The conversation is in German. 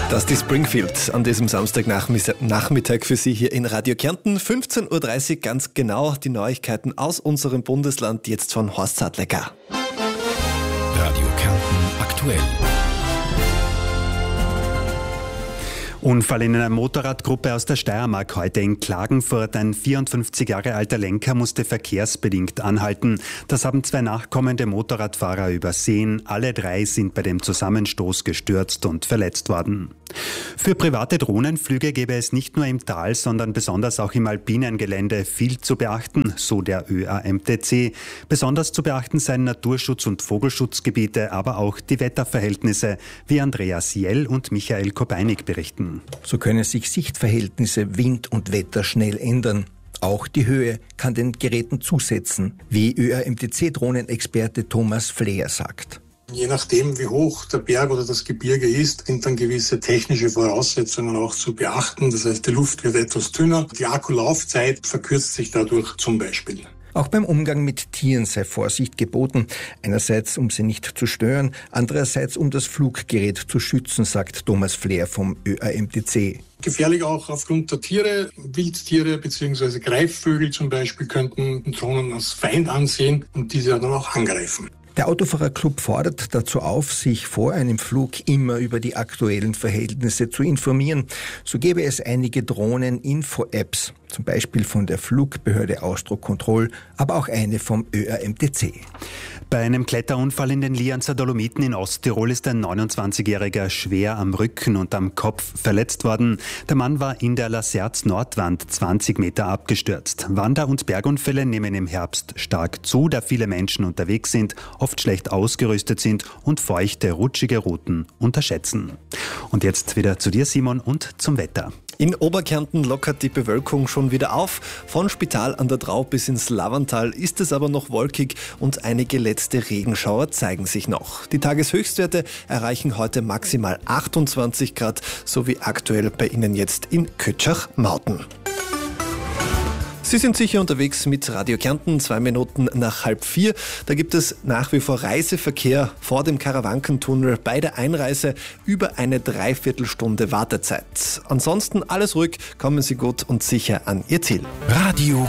Das ist die Springfield an diesem Samstagnachmittag für Sie hier in Radio Kärnten. 15.30 Uhr ganz genau. Die Neuigkeiten aus unserem Bundesland jetzt von Horst Sadlecker. Radio Kärnten aktuell. Unfall in einer Motorradgruppe aus der Steiermark heute in Klagenfurt. Ein 54 Jahre alter Lenker musste verkehrsbedingt anhalten. Das haben zwei nachkommende Motorradfahrer übersehen. Alle drei sind bei dem Zusammenstoß gestürzt und verletzt worden. Für private Drohnenflüge gäbe es nicht nur im Tal, sondern besonders auch im alpinen Gelände viel zu beachten, so der ÖAMTC. Besonders zu beachten seien Naturschutz- und Vogelschutzgebiete, aber auch die Wetterverhältnisse, wie Andreas Jell und Michael Kobeinig berichten. So können sich Sichtverhältnisse, Wind und Wetter schnell ändern. Auch die Höhe kann den Geräten zusetzen, wie ÖAMTC-Drohnenexperte Thomas Fleer sagt. Je nachdem, wie hoch der Berg oder das Gebirge ist, sind dann gewisse technische Voraussetzungen auch zu beachten. Das heißt, die Luft wird etwas dünner, die Akkulaufzeit verkürzt sich dadurch zum Beispiel. Auch beim Umgang mit Tieren sei Vorsicht geboten. Einerseits, um sie nicht zu stören, andererseits, um das Fluggerät zu schützen, sagt Thomas Fleer vom ÖAMTC. Gefährlich auch aufgrund der Tiere. Wildtiere bzw. Greifvögel zum Beispiel könnten Drohnen als Feind ansehen und diese dann auch angreifen. Der Autofahrerclub fordert dazu auf, sich vor einem Flug immer über die aktuellen Verhältnisse zu informieren. So gäbe es einige Drohnen-Info-Apps, zum Beispiel von der Flugbehörde Austrocontrol, aber auch eine vom ÖAMTC. Bei einem Kletterunfall in den Lianzer Dolomiten in Osttirol ist ein 29-Jähriger schwer am Rücken und am Kopf verletzt worden. Der Mann war in der Laserz-Nordwand 20 Meter abgestürzt. Wander- und Bergunfälle nehmen im Herbst stark zu, da viele Menschen unterwegs sind, oft schlecht ausgerüstet sind und feuchte, rutschige Routen unterschätzen. Und jetzt wieder zu dir, Simon, und zum Wetter. In Oberkärnten lockert die Bewölkung schon wieder auf. Von Spital an der Drau bis ins Lavantal ist es aber noch wolkig und einige letzte Regenschauer zeigen sich noch. Die Tageshöchstwerte erreichen heute maximal 28 Grad, so wie aktuell bei Ihnen jetzt in Kötschach-Mauten. Sie sind sicher unterwegs mit Radio Kärnten, 2 Minuten nach 3:30. Da gibt es nach wie vor Reiseverkehr vor dem Karawankentunnel bei der Einreise über eine Dreiviertelstunde Wartezeit. Ansonsten alles ruhig, kommen Sie gut und sicher an Ihr Ziel. Radio